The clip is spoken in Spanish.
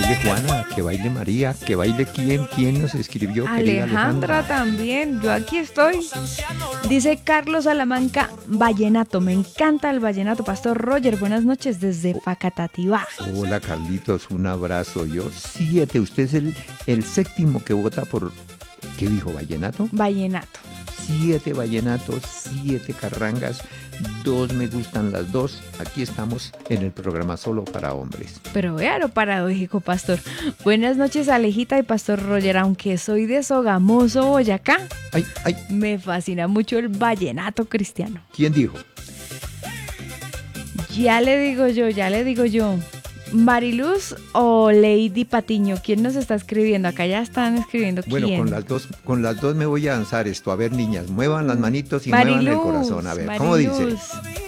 baile Juana, que baile María, que baile quién nos escribió, querida Alejandra también, yo aquí estoy. Dice Carlos Salamanca, vallenato, me encanta el vallenato. Pastor Roger, buenas noches desde Facatativá. Hola Carlitos, un abrazo. Yo 7, usted es el séptimo que vota por, ¿qué dijo? ¿Vallenato? Vallenato. 7 vallenatos, 7 carrangas, 2 me gustan las 2. Aquí estamos en el programa solo para hombres. Pero vea lo paradójico, pastor. Buenas noches, Alejita y Pastor Roger. Aunque soy de Sogamoso, Boyacá, Ay, me fascina mucho el vallenato cristiano. ¿quién dijo? Ya le digo yo. Mariluz o Lady Patiño, ¿quién nos está escribiendo? Acá ya están escribiendo quién. Bueno, con las dos me voy a lanzar esto. A ver, niñas, muevan las manitos y muevan el corazón. A ver, ¿cómo dice? Mariluz.